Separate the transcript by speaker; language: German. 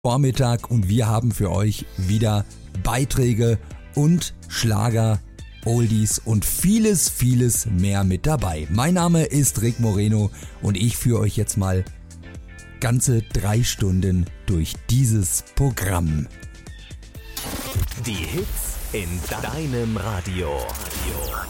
Speaker 1: Vormittag und wir haben für euch wieder Beiträge und Schlager, Oldies und vieles, vieles mehr mit dabei. Mein Name ist Rick Moreno und ich führe euch jetzt mal ganze 3 Stunden durch dieses Programm.
Speaker 2: Die Hits in deinem Radio.